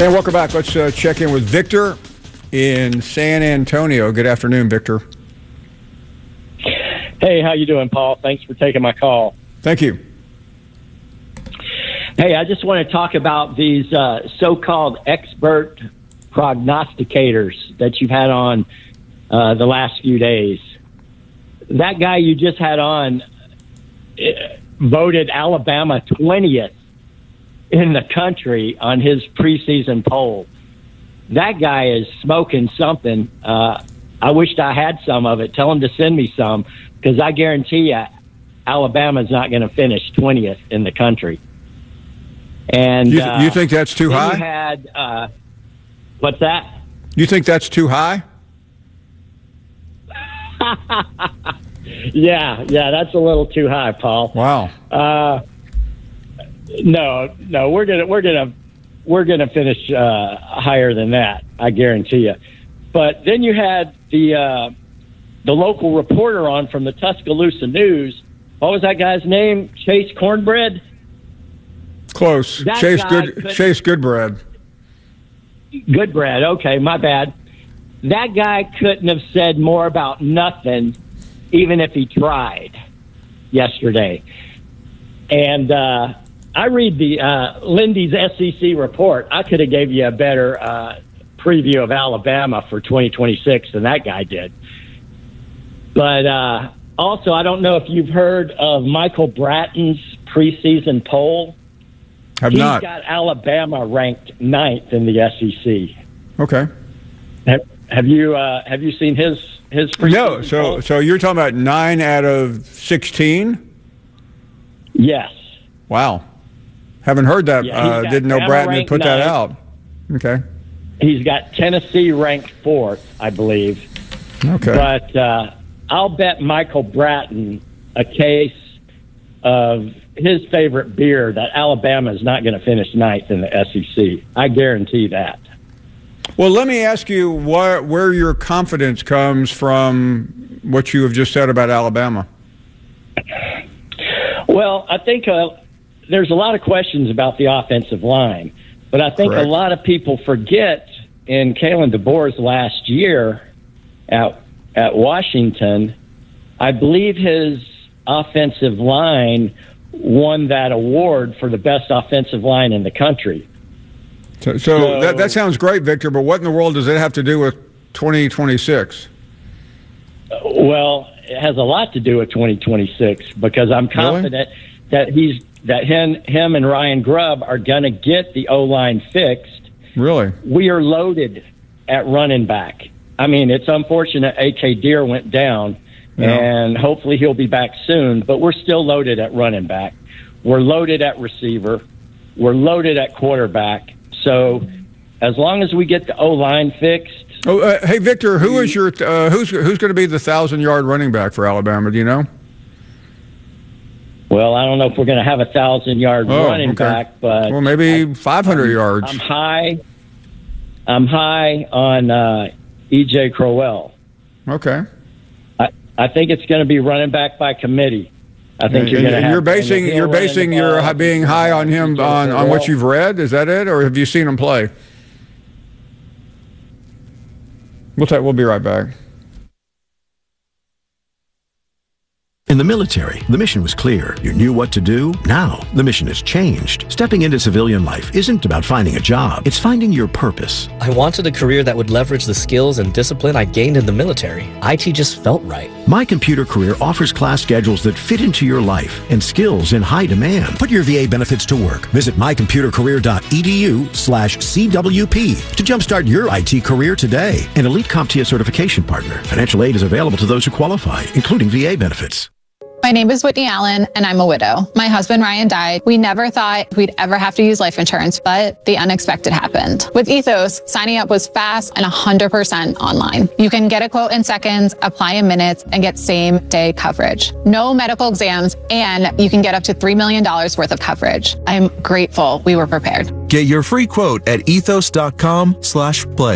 And welcome back. Let's check in with Victor in San Antonio. Good afternoon, Victor. Hey, how you doing, Paul? Thanks for taking my call. Thank you. Hey, I just want to talk about these so-called expert prognosticators that you've had on the last few days. That guy you just had on voted Alabama 20th in the country on his preseason poll. That guy is smoking something. I wished I had some of it. Tell him to send me some, because I guarantee you Alabama's not going to finish 20th in the country. And you think that's too high? You had, what's that? You think that's too high? Yeah, that's a little too high, Paul. Wow. No, we're gonna finish higher than that. I guarantee you. But then you had the local reporter on from the Tuscaloosa News. What was that guy's name? Chase Cornbread? Close. Chase Goodbread. Goodbread. Okay, my bad. That guy couldn't have said more about nothing, even if he tried yesterday. And I read the Lindy's SEC report. I could have gave you a better preview of Alabama for 2026 than that guy did. But also, I don't know if you've heard of Michael Bratton's preseason poll. Have not. He's got Alabama ranked 9th in the SEC. Okay. Have you seen his preseason poll? So you're talking about 9 out of 16? Yes. Wow. Haven't heard that. Didn't know Bratton had put that out. Okay. He's got Tennessee ranked 4th, I believe. Okay. But I'll bet Michael Bratton a case of his favorite beer that Alabama is not going to finish 9th in the SEC. I guarantee that. Well, let me ask you where your confidence comes from, what you have just said about Alabama. Well, I think there's a lot of questions about the offensive line, but I think Correct. A lot of people forget in Kalen DeBoer's last year at Washington, I believe his offensive line won that award for the best offensive line in the country. So that sounds great, Victor, but what in the world does it have to do with 2026? Well, it has a lot to do with 2026 because I'm confident that him and Ryan Grubb are going to get the O-line fixed. Really? We are loaded at running back. I mean, it's unfortunate A.K. Deere went down, and hopefully he'll be back soon, but we're still loaded at running back. We're loaded at receiver. We're loaded at quarterback. So as long as we get the O-line fixed. Hey, Victor, who's going to be the 1,000-yard running back for Alabama? Do you know? Well, I don't know if we're going to have a 1,000-yard running back, but maybe 500 yards. I'm high on E.J. Crowell. Okay. I think it's going to be running back by committee. I think you're going to have. You're basing your being high on him on what you've read. Is that it, or have you seen him play? We'll be right back. In the military, the mission was clear. You knew what to do. Now, the mission has changed. Stepping into civilian life isn't about finding a job. It's finding your purpose. I wanted a career that would leverage the skills and discipline I gained in the military. IT just felt right. My Computer Career offers class schedules that fit into your life and skills in high demand. Put your VA benefits to work. Visit mycomputercareer.edu/CWP to jumpstart your IT career today. An elite CompTIA certification partner. Financial aid is available to those who qualify, including VA benefits. My name is Whitney Allen, and I'm a widow. My husband, Ryan, died. We never thought we'd ever have to use life insurance, but the unexpected happened. With Ethos, signing up was fast and 100% online. You can get a quote in seconds, apply in minutes, and get same-day coverage. No medical exams, and you can get up to $3 million worth of coverage. I'm grateful we were prepared. Get your free quote at ethos.com/play.